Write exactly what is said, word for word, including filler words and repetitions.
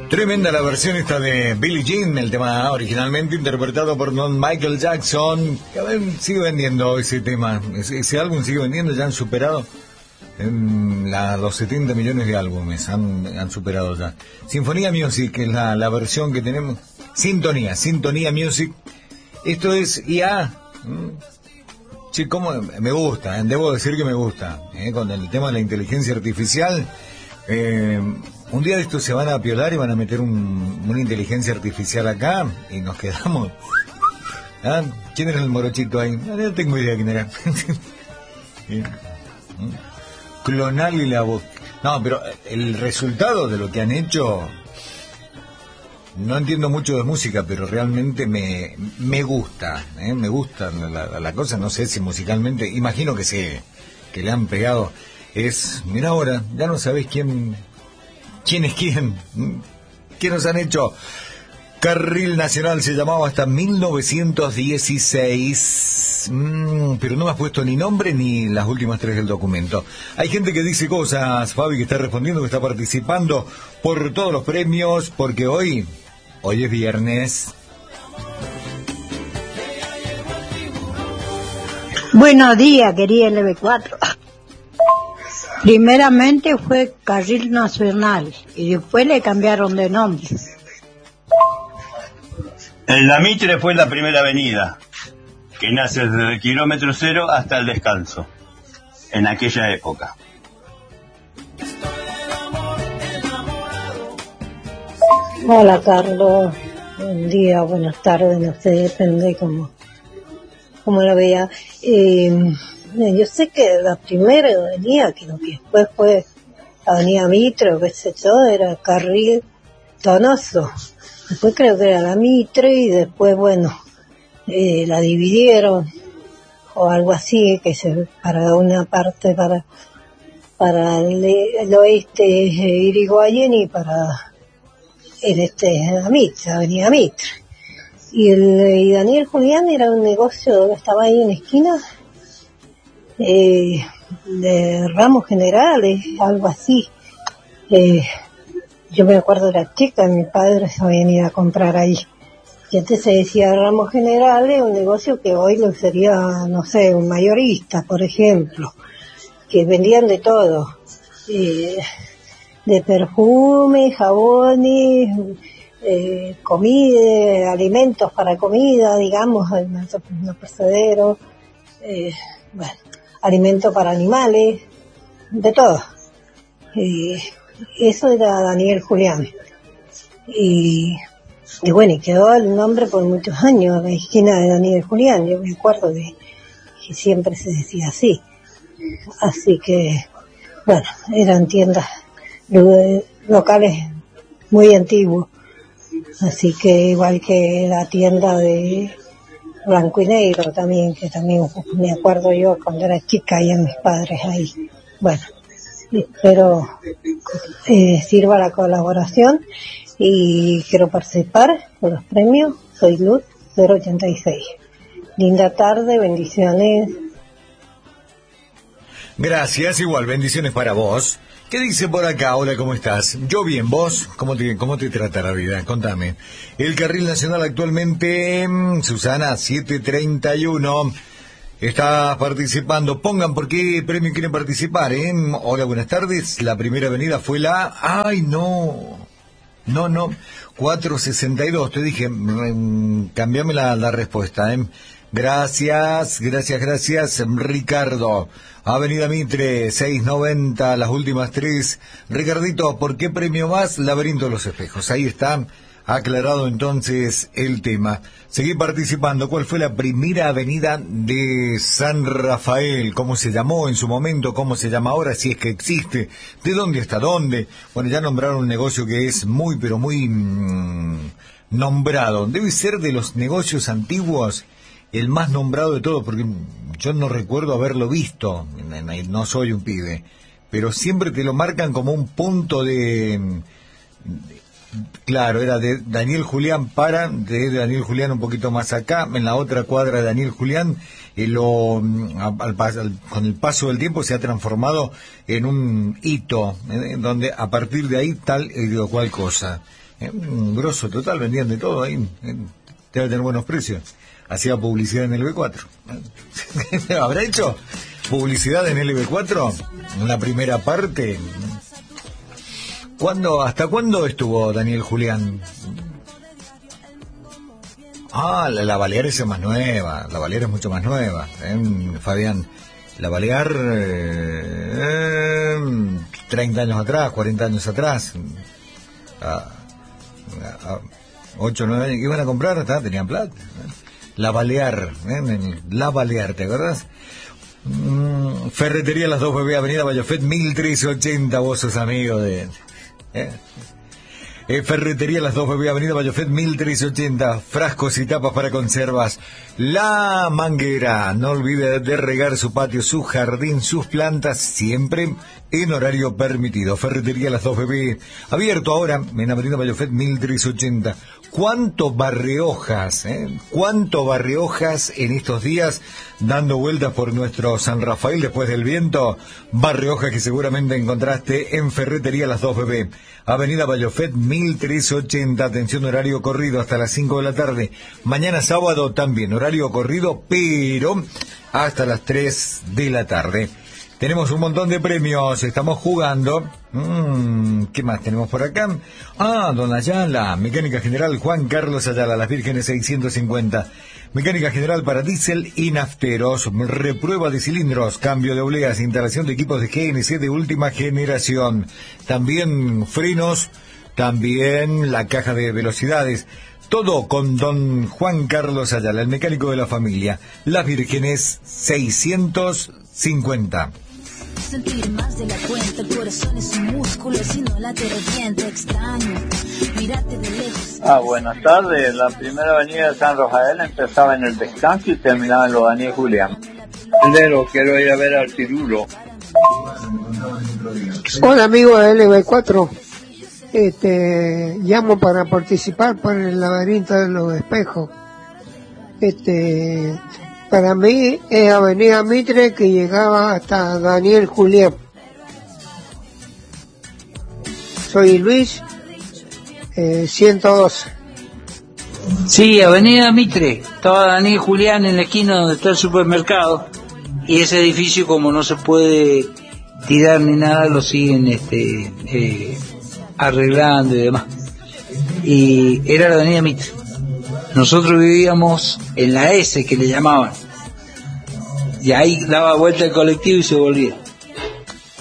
Tremenda la versión esta de Billie Jean, el tema originalmente interpretado por Don Michael Jackson. Que a ver, sigue vendiendo ese tema, ese, ese álbum sigue vendiendo, ya han superado en la, los setenta millones de álbumes, han, han superado ya. Sinfonía Music es la, la versión que tenemos. Sintonía, Sintonía Music. Esto es I A. Sí, como me gusta, eh, debo decir que me gusta, eh, con el tema de la inteligencia artificial. Eh, un día de estos se van a piolar y van a meter un, una inteligencia artificial acá y nos quedamos. ¿Ah? ¿Quién era el morochito ahí? No, no tengo idea quién era. Clonarle la voz. No, pero el resultado de lo que han hecho, no entiendo mucho de música, pero realmente me, me gusta, ¿eh? Me gusta la, la cosa, no sé si musicalmente, imagino que sí, que le han pegado. Es, mira ahora, ya no sabés quién, quién es quién, qué nos han hecho. Carril Nacional se llamaba hasta mil novecientos dieciséis, mm, pero no me has puesto ni nombre ni las últimas tres del documento. Hay gente que dice cosas, Fabi, que está respondiendo, que está participando por todos los premios, porque hoy, hoy es viernes. Buenos días, querida L B cuatro. Primeramente fue Carril Nacional y después le cambiaron de nombre. En la Mitre fue la primera avenida, que nace desde el kilómetro cero hasta el descanso, en aquella época. Hola Carlos, buen día, buenas tardes, no sé, depende cómo, cómo lo vea. Eh, yo sé que la primera avenida, que lo que después fue Avenida Mitre, qué sé yo, era Carril Donoso. Después creo que era la Mitre y después, bueno, eh, la dividieron o algo así, que se para una parte para para el, el oeste Irigoyen y para el este la Mitre, Avenida Mitre. Y, el, y Daniel Julián era un negocio que estaba ahí en la esquina, eh, de ramos generales, algo así. Eh, yo me acuerdo de la chica, mi padre se habían ido a comprar ahí. Y antes se decía ramos generales, un negocio que hoy lo sería, no sé, un mayorista, por ejemplo, que vendían de todo, eh, de perfume, jabones, eh, comida, alimentos para comida, digamos, no procederos, eh, bueno, alimentos para animales, de todo. Eh, eso era Daniel Julián. Y, y bueno, y quedó el nombre por muchos años, la esquina de Daniel Julián. Yo me acuerdo de que siempre se decía así. Así que, bueno, eran tiendas locales muy antiguos. Así que igual que la tienda de Blanco y Negro también, que también me acuerdo yo cuando era chica y a mis padres ahí. Bueno, espero eh, sirva la colaboración y quiero participar con los premios. Soy Luz cero ochenta y seis. Linda tarde, bendiciones. Gracias, igual, bendiciones para vos. ¿Qué dice por acá? Hola, ¿cómo estás? Yo bien, ¿vos? ¿Cómo te, cómo te trata la vida? Contame. El Carril Nacional actualmente, Susana, siete treinta y uno. Está participando. Pongan por qué premio quieren participar, ¿eh? Hola, buenas tardes. La primera avenida fue la... ¡Ay, no! No, no. cuatrocientos sesenta y dos. Te dije, mm, cambiame la, la respuesta, ¿eh? Gracias, gracias, gracias, Ricardo. Avenida Mitre, seiscientos noventa, las últimas tres. Ricardito, ¿por qué premio más? Laberinto de los Espejos. Ahí está, aclarado entonces el tema. Seguí participando. ¿Cuál fue la primera avenida de San Rafael? ¿Cómo se llamó en su momento? ¿Cómo se llama ahora? Si es que existe. ¿De dónde hasta dónde? Bueno, ya nombraron un negocio que es muy, pero muy mmm, nombrado. Debe ser de los negocios antiguos el más nombrado de todos, porque yo no recuerdo haberlo visto, no soy un pibe, pero siempre te lo marcan como un punto de... Claro, era de Daniel Julián para, de Daniel Julián un poquito más acá, en la otra cuadra de Daniel Julián, y lo, al, al, con el paso del tiempo se ha transformado en un hito, en donde a partir de ahí tal y cual cosa. Eh, un grosso total, vendían de todo ahí. Eh, debe tener buenos precios. Hacía publicidad en L B cuatro. ¿Habrá hecho publicidad en L B cuatro? En la primera parte. ¿Cuándo, hasta cuándo estuvo Daniel Julián? Ah, la, la Balear es más nueva. La Balear es mucho más nueva, ¿eh, Fabián? La Balear, eh, treinta años atrás, cuarenta años atrás. A, a, ocho, nueve años. ¿Iban a comprar? ¿Tá? Tenían plata. La Balear, ¿eh? La Balear, ¿te acordás? Mm, Ferretería Las Dos Bebés, Avenida Bayofet, mil trescientos ochenta, vos sos amigo de... ¿eh? Eh, Ferretería Las Dos Bebés, Avenida Bayofet, mil trescientos ochenta, frascos y tapas para conservas. La Manguera, no olvide de regar su patio, su jardín, sus plantas, siempre en horario permitido. Ferretería Las Dos Bebés, abierto ahora en Avenida Bayofet, mil trescientos ochenta. ¿Cuánto barrehojas, eh? ¿Cuánto barrehojas en estos días dando vueltas por nuestro San Rafael después del viento? Barrehojas que seguramente encontraste en Ferretería Las Dos Bebés, Avenida Bayofet, mil trescientos ochenta. Atención, horario corrido hasta las cinco de la tarde. Mañana sábado también, horario corrido, pero hasta las tres de la tarde. Tenemos un montón de premios, estamos jugando. Mm, ¿Qué más tenemos por acá? Ah, Don Ayala, Mecánica General Juan Carlos Ayala, Las Vírgenes seiscientos cincuenta. Mecánica General para diésel y nafteros, reprueba de cilindros, cambio de obleas, instalación de equipos de G N C de última generación. También frenos, también la caja de velocidades. Todo con Don Juan Carlos Ayala, el mecánico de la familia. Las Vírgenes seiscientos cincuenta. Sentir más de la cuenta, el corazón es un músculo, si no la te revienta, extraño, mírate de lejos. Ah, buenas tardes, la primera avenida de San Rafael empezaba en el Descanso y terminaba en los Daniel Julián. Pero quiero ir a ver al Tirulo. Hola amigos de L B cuatro, este, llamo para participar por el laberinto de los espejos. Este... Para mí es Avenida Mitre, que llegaba hasta Daniel Julián. Soy Luis, eh, ciento doce. Sí, Avenida Mitre, estaba Daniel Julián en la esquina donde está el supermercado, y ese edificio, como no se puede tirar ni nada, lo siguen este eh, arreglando y demás. Y era la Avenida Mitre. Nosotros vivíamos en la S, que le llamaban, y ahí daba vuelta el colectivo y se volvía.